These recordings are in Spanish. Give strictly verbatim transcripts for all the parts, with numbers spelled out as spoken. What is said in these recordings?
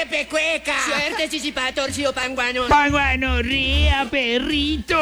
¡Suerte, pecueca! Suerte, chichipatorcio panguano. Panguanorrea, perrito.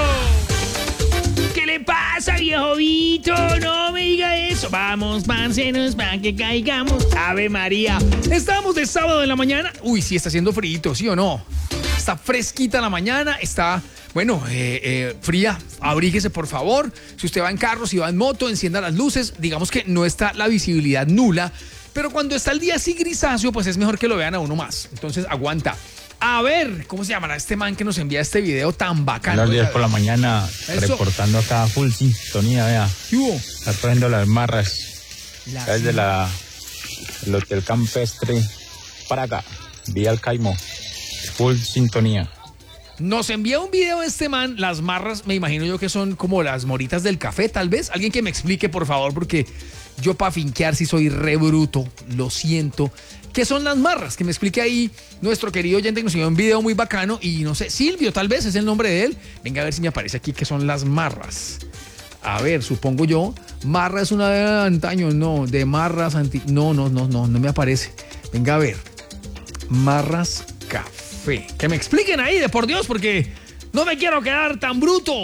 ¿Qué le pasa, viejo Vito? No me diga eso. Vamos, panceros, para que caigamos. Ave María. Estamos de sábado en la mañana. Uy, sí, está haciendo frito, ¿sí o no? Está fresquita la mañana, está, bueno, eh, eh, fría. Abríguese, por favor. Si usted va en carro, si va en moto, encienda las luces. Digamos que no está la visibilidad nula, pero cuando está el día así grisáceo, pues es mejor que lo vean a uno más. Entonces, aguanta. A ver, ¿cómo se llamará este man que nos envía este video tan bacano? Los días por la mañana, Eso. reportando acá full sintonía, vea. ¿Qué hubo? Está trayendo las marras. La- Desde la, el Hotel Campestre para acá, vía el Caimo. Full sintonía. Nos envía un video este man, las marras, me imagino yo que son como las moritas del café, tal vez. Alguien que me explique, por favor, porque yo para finquear sí soy re bruto, lo siento. ¿Qué son las marras? Que me explique ahí nuestro querido oyente que nos envió un video muy bacano y no sé, Silvio tal vez es el nombre de él. Venga a ver si me aparece aquí qué son las marras. A ver, supongo yo, marra es una de antaño, no, de marras anti... No, no, no, no, no me aparece. Venga a ver, marras café. Que me expliquen ahí, de por Dios, porque no me quiero quedar tan bruto.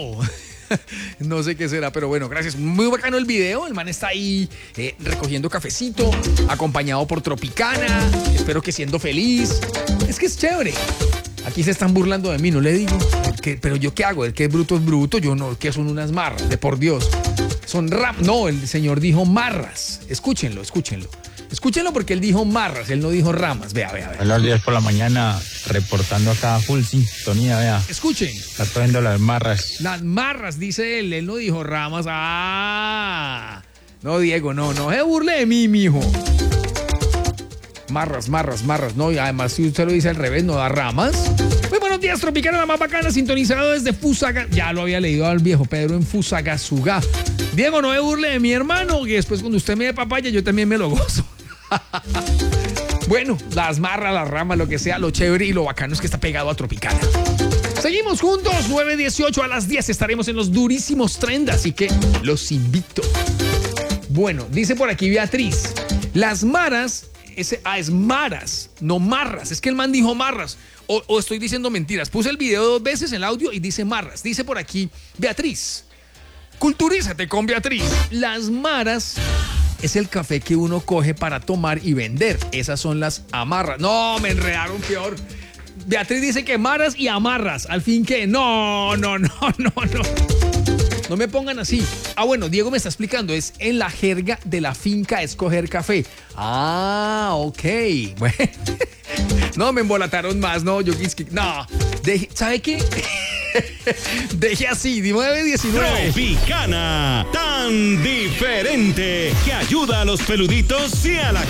No sé qué será, pero bueno, gracias. Muy bacano el video. El man está ahí eh, recogiendo cafecito, acompañado por Tropicana. Espero que siendo feliz. Es que es chévere. Aquí se están burlando de mí, no le digo. ¿Qué? Pero yo qué hago, el que es bruto es bruto. Yo no, que son unas marras, de por Dios. Son rap. No, el señor dijo marras. Escúchenlo, escúchenlo. Escúchenlo porque él dijo marras, él no dijo ramas. Vea, vea, vea. Los días por la mañana, reportando acá full sintonía, vea. Escuchen. Está trayendo las marras. Las marras, dice él. Él no dijo ramas. Ah. No, Diego, no, no se burle de mí, mijo. Marras, marras, marras. No, y además, si usted lo dice al revés, no da ramas. Muy buenos días, Tropicana, la más bacana, sintonizado desde Fusagasugá. Ya lo había leído al viejo Pedro en Fusagasugá. Diego, no se burle de mi hermano, que después cuando usted me dé papaya, yo también me lo gozo. Bueno, las marras, las ramas, lo que sea, lo chévere y lo bacano es que está pegado a Tropicana. Seguimos juntos, nueve dieciocho a las diez estaremos en los durísimos trend, así que los invito. Bueno, dice por aquí Beatriz, las maras, ese, ah, es maras, no marras, es que el man dijo marras, o, o estoy diciendo mentiras. Puse el video dos veces en el audio y dice marras. Dice por aquí Beatriz, culturízate con Beatriz. Las maras es el café que uno coge para tomar y vender. Esas son las amarras. No, me enredaron peor. Beatriz dice que maras y amarras. Al fin que no, no, no, no, no. No me pongan así. Ah, bueno, Diego me está explicando. Es en la jerga de la finca escoger café. Ah, ok. Bueno. No, me embolataron más. No, yo quis que... No. Deje, ¿sabe qué? Deje así, nueve diecinueve. Tropicana, tan diferente, que ayuda a los peluditos y a la